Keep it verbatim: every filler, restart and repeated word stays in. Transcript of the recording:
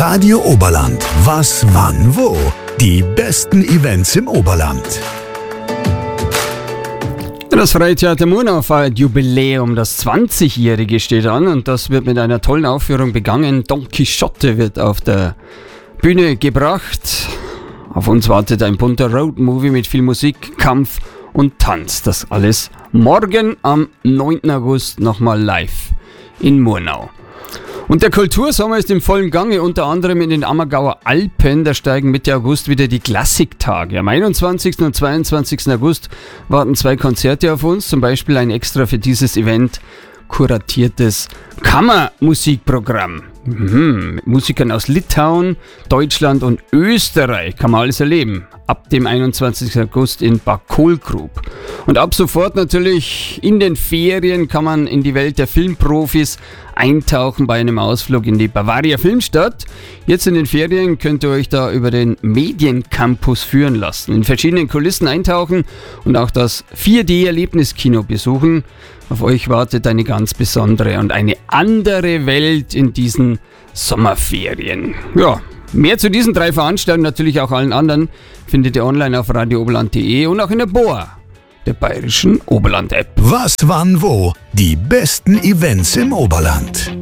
Radio Oberland. Was, wann, wo? Die besten Events im Oberland. Das Freitheater Murnau feiert Jubiläum. Das zwanzigjährige steht an und das wird mit einer tollen Aufführung begangen. Don Quixote wird auf der Bühne gebracht. Auf uns wartet ein bunter Roadmovie mit viel Musik, Kampf und Tanz. Das alles morgen am neunten August nochmal live in Murnau. Und der Kultursommer ist im vollen Gange, unter anderem in den Ammergauer Alpen. Da steigen Mitte August wieder die Klassiktage. Am einundzwanzigsten und zweiundzwanzigsten August warten zwei Konzerte auf uns, zum Beispiel ein extra für dieses Event kuratiertes Kammermusikprogramm. Mhm, mit Musikern aus Litauen, Deutschland und Österreich kann man alles erleben. Ab dem einundzwanzigsten August in Bad Kohlgrub. Und ab sofort natürlich in den Ferien kann man in die Welt der Filmprofis eintauchen bei einem Ausflug in die Bavaria Filmstadt. Jetzt in den Ferien könnt ihr euch da über den Mediencampus führen lassen, in verschiedenen Kulissen eintauchen und auch das vier D-Erlebniskino besuchen. Auf euch wartet eine ganz besondere und eine andere Welt in diesen Sommerferien. Ja, mehr zu diesen drei Veranstaltungen, natürlich auch allen anderen, findet ihr online auf radio oberland punkt de und auch in der B O A, der bayerischen Oberland-App. Was, wann, wo? Die besten Events im Oberland.